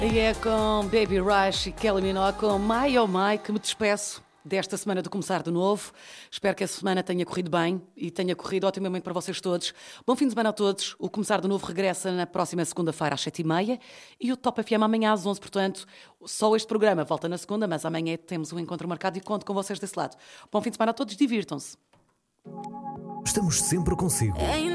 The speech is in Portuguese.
E é com Baby Rush e Kelly Minogue com My Oh My que me despeço desta semana de começar de novo. Espero que a semana tenha corrido bem e tenha corrido otimamente para vocês todos. Bom fim de semana a todos. O Começar de Novo regressa na próxima segunda-feira às 7h30 e o Top FM amanhã às 11h. Portanto, só este programa volta na segunda, mas amanhã temos um encontro marcado e conto com vocês desse lado. Bom fim de semana a todos. Divirtam-se. Estamos sempre consigo.